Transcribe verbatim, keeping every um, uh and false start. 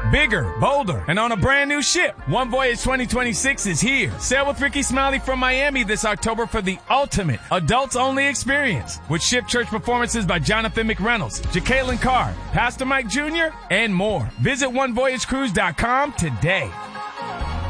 bigger, bolder, and on a brand new ship. One Voyage twenty twenty-six is here. Sail with Ricky Smiley from Miami this October for the ultimate adults-only experience with ship church performances by Jonathan McReynolds, Jacqueline Carr, Pastor Mike Junior, and more. Visit one voyage cruise dot com today.